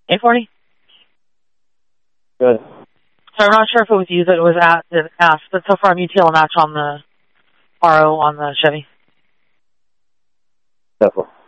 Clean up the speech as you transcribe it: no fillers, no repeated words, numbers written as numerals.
840? Good. So I'm not sure if it was you that was that asked, but so far I'm UTL match on the RO on the Chevy. Definitely.